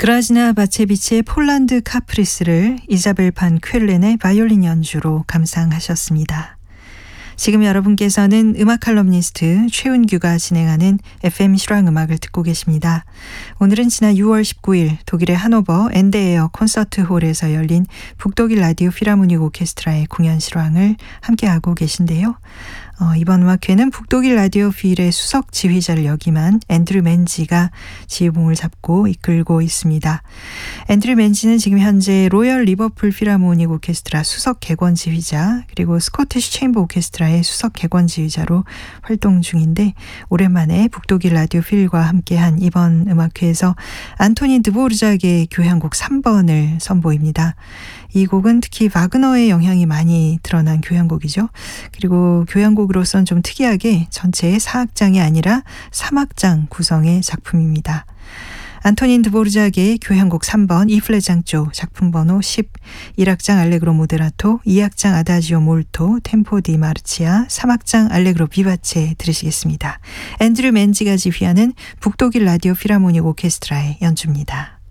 그라지나 바체비치의 폴란드 카프리스를 이자벨 반 퀼렌의 바이올린 연주로 감상하셨습니다. 지금 여러분께서는 음악 칼럼니스트 최은규가 진행하는 FM 실황음악을 듣고 계십니다. 오늘은 지난 6월 19일 독일의 하노버 엔데에어 콘서트홀에서 열린 북독일 라디오 필하모닉 오케스트라의 공연 실황을 함께하고 계신데요. 이번 음악회는 북독일 라디오 필의 수석 지휘자를 역임한 앤드류 맨지가 지휘봉을 잡고 이끌고 있습니다. 앤드류 맨지는 지금 현재 로열 리버풀 필하모닉 오케스트라 수석 객원 지휘자 그리고 스코티시 체인버 오케스트라의 수석 객원 지휘자로 활동 중인데 오랜만에 북독일 라디오 필과 함께한 이번 음악회에서 안토닌 드보르작의 교향곡 3번을 선보입니다. 이 곡은 특히 바그너의 영향이 많이 드러난 교향곡이죠. 그리고 교향곡으로서는 좀 특이하게 전체의 4악장이 아니라 3악장 구성의 작품입니다. 안토닌 드보르작의 교향곡 3번 E플랫 장조 작품 번호 10, 1악장 알레그로 모데라토, 2악장 아다지오 몰토, 템포 디 마르치아, 3악장 알레그로 비바체 들으시겠습니다. 앤드류 맨지가 지휘하는 북독일 라디오 필하모닉 오케스트라의 연주입니다.